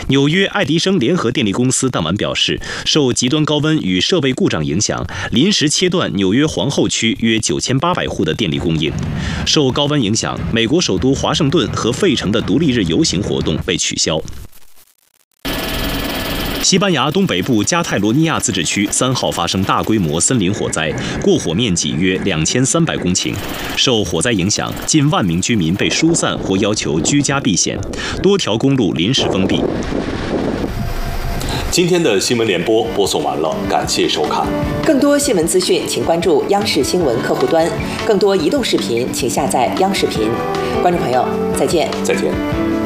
纽约爱迪生联合电力公司当晚表示，受极端高温与设备故障影响，临时切断纽约皇后区约9800户的电力供应。受高温影响，美国首都华盛顿和费城的独立日游行活动被取消。西班牙东北部加泰罗尼亚自治区3号发生大规模森林火灾，过火面积约2300公顷。受火灾影响，近万名居民被疏散或要求居家避险，多条公路临时封闭。 今天的新闻联播播送完了，感谢收看。 更多新闻资讯，请关注央视新闻客户端。更多移动视频，请下载央视频。观众朋友，再见。 再见。